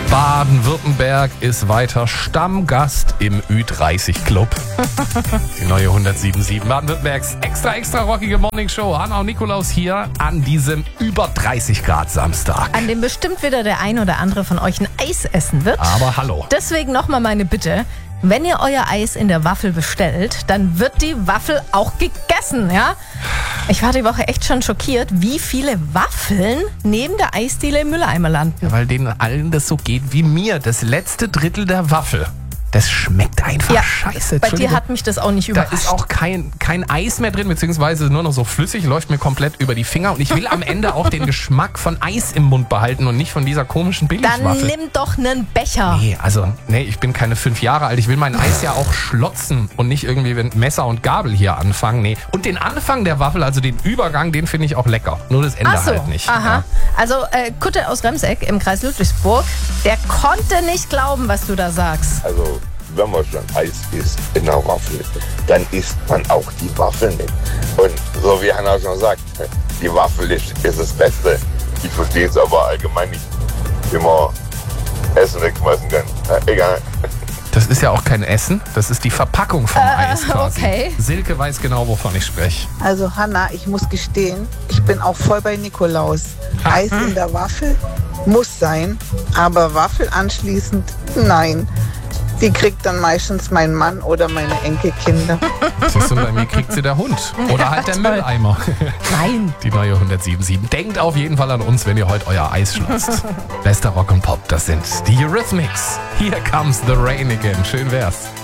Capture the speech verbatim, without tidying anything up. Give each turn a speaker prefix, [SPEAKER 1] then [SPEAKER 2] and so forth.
[SPEAKER 1] Baden-Württemberg ist weiter Stammgast im Ü dreißig Club. Die neue hundertsieben Komma sieben Baden-Württembergs extra, extra rockige Morningshow. Hanna und Nikolaus hier an diesem über dreißig Grad Samstag.
[SPEAKER 2] An dem bestimmt wieder der ein oder andere von euch ein Eis essen wird.
[SPEAKER 1] Aber hallo.
[SPEAKER 2] Deswegen nochmal meine Bitte. Wenn ihr euer Eis in der Waffel bestellt, dann wird die Waffel auch gegessen, ja? Ich war die Woche echt schon schockiert, wie viele Waffeln neben der Eisdiele im Mülleimer landen.
[SPEAKER 1] Ja, weil denen allen das so geht wie mir. Das letzte Drittel der Waffel. Das schmeckt einfach
[SPEAKER 2] Ja,
[SPEAKER 1] scheiße.
[SPEAKER 2] bei dir hat mich das auch nicht
[SPEAKER 1] Da
[SPEAKER 2] überrascht.
[SPEAKER 1] ist auch kein, kein Eis mehr drin, beziehungsweise nur noch so flüssig, läuft mir komplett über die Finger. Und ich will am Ende auch den Geschmack von Eis im Mund behalten und nicht von dieser komischen
[SPEAKER 2] Dann
[SPEAKER 1] Billigwaffel.
[SPEAKER 2] nimm doch einen Becher.
[SPEAKER 1] Nee, also, nee, ich bin keine fünf Jahre alt. Ich will mein Eis ja auch schlotzen und nicht irgendwie mit Messer und Gabel hier anfangen. Nee. Und den Anfang der Waffel, also den Übergang, den finde ich auch lecker. Nur das Ende
[SPEAKER 2] Ach so,
[SPEAKER 1] halt nicht.
[SPEAKER 2] aha.
[SPEAKER 1] Ja.
[SPEAKER 2] Also äh, Kutte aus Remseck im Kreis Ludwigsburg, der konnte nicht glauben, was du da sagst.
[SPEAKER 3] Also, wenn man schon Eis isst in der Waffel, dann isst man auch die Waffel mit. Und so wie Hanna schon sagt, die Waffel ist, ist das Beste. Ich verstehe es aber allgemein nicht, wie man Essen wegschmeißen kann. Ja, egal.
[SPEAKER 1] Das ist ja auch kein Essen, das ist die Verpackung vom
[SPEAKER 2] Äh,
[SPEAKER 1] Eis quasi.
[SPEAKER 2] okay.
[SPEAKER 1] Silke weiß genau, wovon ich spreche.
[SPEAKER 4] Also Hanna, ich muss gestehen, ich bin auch voll bei Nikolaus. Eis in der Waffel muss sein, aber Waffel anschließend nein. Die kriegt dann meistens mein Mann oder meine Enkelkinder.
[SPEAKER 1] Siehst du, bei mir kriegt sie der Hund. Oder halt der Mülleimer.
[SPEAKER 2] Nein.
[SPEAKER 1] Die neue hundertsieben Komma sieben. Denkt auf jeden Fall an uns, wenn ihr heute euer Eis schlotzt. Bester Rock und Pop, das sind die Eurythmics. Here comes the rain again. Schön wär's.